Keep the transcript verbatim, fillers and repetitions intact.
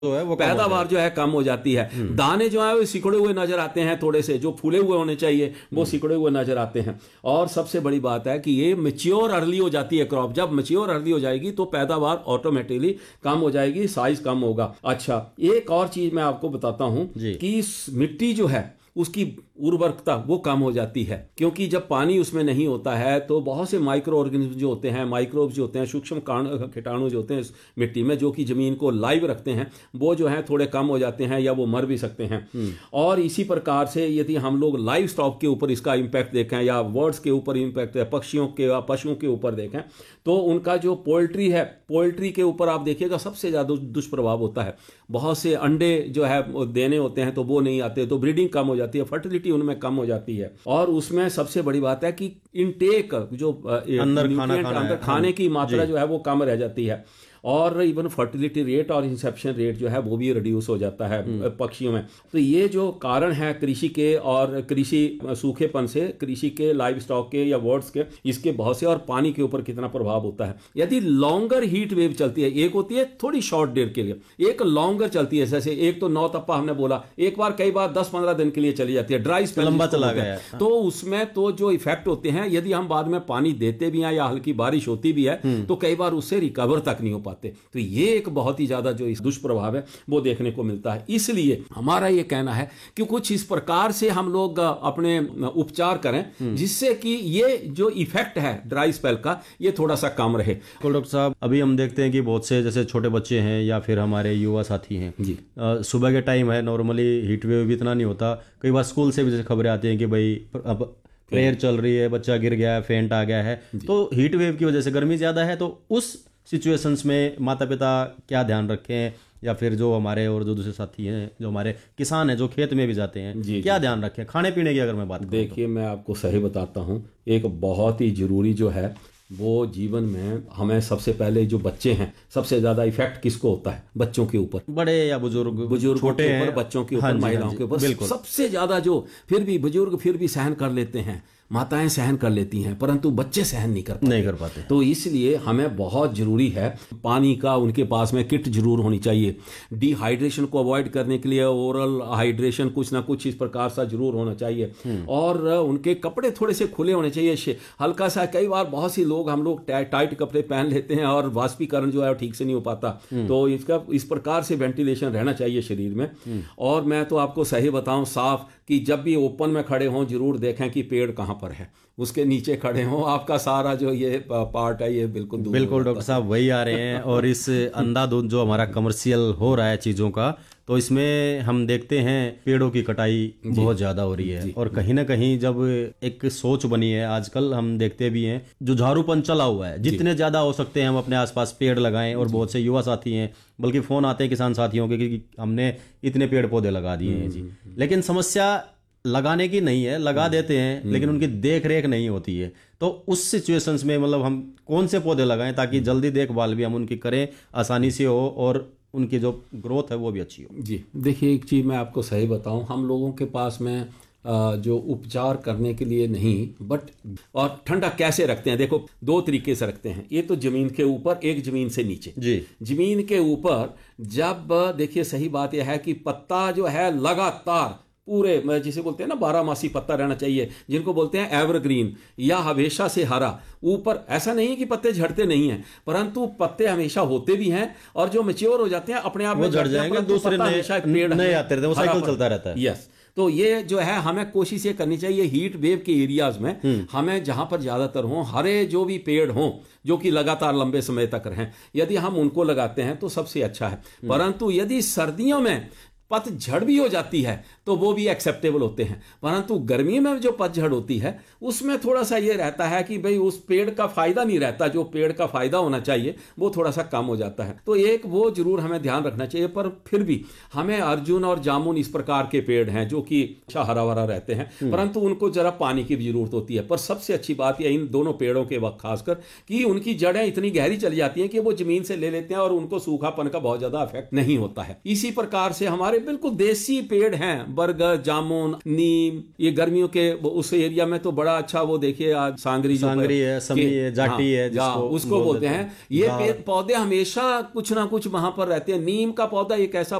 जो है वो पैदावार जो है कम हो जाती है। दाने जो है वो सिकुड़े हुए नजर आते हैं, थोड़े से जो फूले हुए होने चाहिए वो सिकुड़े हुए नजर आते हैं। और सबसे बड़ी बात है कि ये मैच्योर अर्ली हो जाती है क्रॉप। जब मैच्योर अर्ली हो जाएगी तो पैदावार ऑटोमेटिकली कम हो जाएगी, साइज कम होगा। अच्छा, एक और चीज मैं आपको बताता हूं कि मिट्टी जो है उसकी उर्वरकता वो कम हो जाती है, क्योंकि जब पानी उसमें नहीं होता है तो बहुत से माइक्रो ऑर्गेनिज्म जो होते हैं, माइक्रोब्स जो होते हैं, सूक्ष्म कीटाणु जो होते हैं इस मिट्टी में, जो कि जमीन को लाइव रखते हैं, वो जो है थोड़े कम हो जाते हैं या वो मर भी सकते हैं। और इसी प्रकार से यदि हम लोग लाइव स्टॉक के ऊपर इसका इम्पैक्ट देखें या बर्ड्स के ऊपर इम्पैक्ट, पक्षियों के या पशुओं के ऊपर देखें, तो उनका जो पोल्ट्री है, पोल्ट्री के ऊपर आप देखिएगा सबसे ज़्यादा दुष्प्रभाव होता है। बहुत से अंडे जो है देने होते हैं तो वो नहीं आते, तो ब्रीडिंग कम हो जाती है, फर्टिलिटी उनमें कम हो जाती है। और उसमें सबसे बड़ी बात है कि इनटेक जो अंदर खाना अंदर खाने की मात्रा जो है वो कम रह जाती है। और इवन फर्टिलिटी रेट और इंसेप्शन रेट जो है वो भी रिड्यूस हो जाता है पक्षियों में। तो ये जो कारण है कृषि के और कृषि सूखेपन से, कृषि के, लाइव स्टॉक के या बर्ड्स के, इसके बहुत से, और पानी के ऊपर कितना प्रभाव होता है। यदि लॉन्गर हीट वेव चलती है, एक होती है थोड़ी शॉर्ट देर के लिए, एक लॉन्गर चलती है, जैसे एक तो नौ तप्पा हमने बोला, एक बार कई बार दस पंद्रह दिन के लिए चली जाती है, ड्राई स्पेल लंबा चला गया, तो उसमें तो जो इफेक्ट होते हैं, यदि हम बाद में पानी देते भी हैं या हल्की बारिश होती भी है तो कई बार उससे रिकवर तक नहीं हो पाते। तो ये एक बहुत ही ज्यादा जो इस दुष्प्रभाव है वो देखने को मिलता है। इसलिए हमारा ये कहना है कि कुछ इस प्रकार से हम लोग अपने उपचार करें जिससे कि ये जो इफेक्ट है ड्राई स्पेल का ये थोड़ा सा कम रहे। तो डॉक्टर साहब, अभी हम देखते हैं कि बहुत से जैसे छोटे बच्चे हैं या फिर हमारे युवा साथी हैं जी, आ, सुबह के टाइम है, नॉर्मली हीट वेव भी इतना नहीं होता, कई बार स्कूल से भी जैसे खबरें आती हैं कि भाई अब प्रेयर चल रही है, बच्चा गिर गया है, फेंट आ गया है, तो हीट वेव की वजह से गर्मी ज्यादा है, तो उस सिचुएशंस में माता पिता क्या ध्यान रखें, या फिर जो हमारे और जो दूसरे साथी हैं, जो हमारे किसान हैं, जो खेत में भी जाते हैं, जी, क्या जी. ध्यान रखें खाने पीने की अगर मैं बात करूं? देखिए, मैं आपको सही बताता हूं, एक बहुत ही जरूरी जो है वो जीवन में हमें सबसे पहले जो बच्चे हैं, सबसे ज्यादा इफेक्ट किसको होता है? बच्चों के ऊपर, बड़े या बुजुर्ग, बुजुर्गों के ऊपर, बच्चों के ऊपर, महिलाओं के ऊपर सबसे ज्यादा जो, फिर भी बुजुर्ग फिर भी सहन कर लेते हैं, माताएं सहन कर लेती हैं, परंतु बच्चे सहन नहीं कर पाते नहीं कर पाते तो इसलिए हमें बहुत जरूरी है पानी का, उनके पास में किट जरूर होनी चाहिए। डिहाइड्रेशन को अवॉइड करने के लिए ओरल हाइड्रेशन कुछ ना कुछ इस प्रकार सा जरूर होना चाहिए। और उनके कपड़े थोड़े से खुले होने चाहिए, हल्का सा, कई बार बहुत सी लोग हम लोग टाइट कपड़े पहन लेते हैं और वाष्पीकरण जो है ठीक से नहीं हो पाता, तो इसका इस प्रकार से वेंटिलेशन रहना चाहिए शरीर में। और मैं तो आपको सही बताऊं साफ कि जब भी ओपन में खड़े हों जरूर देखें कि पेड़ कहां पर है, उसके नीचे खड़े हों, आपका सारा जो ये पार्ट है ये बिल्कुल बिल्कुल डॉक्टर साहब वही आ रहे हैं। और इस अंधाधुंध जो हमारा कमर्शियल हो रहा है चीज़ों का, तो इसमें हम देखते हैं पेड़ों की कटाई बहुत ज़्यादा हो रही है, और कहीं ना कहीं जब एक सोच बनी है आजकल, हम देखते भी हैं जो झाड़ूपन चला हुआ है, जितने ज़्यादा हो सकते हैं हम अपने आसपास पेड़ लगाएं। और बहुत से युवा साथी हैं, बल्कि फ़ोन आते हैं किसान साथियों के कि हमने इतने पेड़ पौधे लगा दिए हैं जी, लेकिन समस्या लगाने की नहीं है, लगा देते हैं लेकिन उनकी देख रेख नहीं होती है। तो उस सिचुएशंस में मतलब हम कौन से पौधे लगाएं ताकि जल्दी देखभाल भी हम उनकी करें, आसानी से हो, और उनकी जो ग्रोथ है वो भी अच्छी हो? जी देखिए, एक चीज़ मैं आपको सही बताऊं, हम लोगों के पास में जो उपचार करने के लिए नहीं, बट और ठंडा कैसे रखते हैं, देखो दो तरीके से रखते हैं। एक तो जमीन के ऊपर, एक जमीन से नीचे जी। जमीन के ऊपर जब देखिए, सही बात यह है कि पत्ता जो है लगातार पूरे, जिसे बोलते हैं ना बारहमासी पत्ता रहना चाहिए, जिनको बोलते हैं एवरग्रीन या हमेशा से हरा। ऊपर ऐसा नहीं कि पत्ते झड़ते नहीं हैं, परंतु पत्ते हमेशा होते भी हैं, और जो मैच्योर हो जाते हैं अपने आप में झड़ जाएंगे, दूसरे नए आते रहते हैं, वो साइकिल चलता रहता है। यस, तो ये जो है हमें कोशिश ये करनी चाहिए हीट वेव के एरियाज में, हमें जहां पर ज्यादातर हों, हरे जो भी पेड़ हों जो कि लगातार लंबे समय तक रहें, यदि हम उनको लगाते हैं तो सबसे अच्छा है। परंतु यदि सर्दियों में पतझड़ भी हो जाती है तो वो भी एक्सेप्टेबल होते हैं, परंतु गर्मी में जो पतझड़ होती है उसमें थोड़ा सा ये रहता है कि भाई उस पेड़ का फायदा नहीं रहता, जो पेड़ का फायदा होना चाहिए वो थोड़ा सा कम हो जाता है। तो एक वो जरूर हमें ध्यान रखना चाहिए। पर फिर भी हमें अर्जुन और जामुन इस प्रकार के पेड़ हैं जो कि अच्छा हरा भरा रहते हैं, परंतु उनको जरा पानी की भी जरूरत होती है। पर सबसे अच्छी बात यह इन दोनों पेड़ों के वक्त खासकर कि उनकी जड़ें इतनी गहरी चली जाती हैं कि वो जमीन से ले लेते हैं और उनको सूखापन का बहुत ज्यादा इफेक्ट नहीं होता है। इसी प्रकार से हमारे बिल्कुल देसी पेड़ हैं, बरगद, जामुन, नीम। ये गर्मियों के उस एरिया में तो बड़ा अच्छा, वो देखिए आज सांगरी जो सांगरी है, समी है, जाटी हाँ, है, जिसको उसको बोलते हैं। ये हाँ। पौधे हमेशा कुछ ना कुछ वहां पर रहते हैं। नीम का पौधा एक ऐसा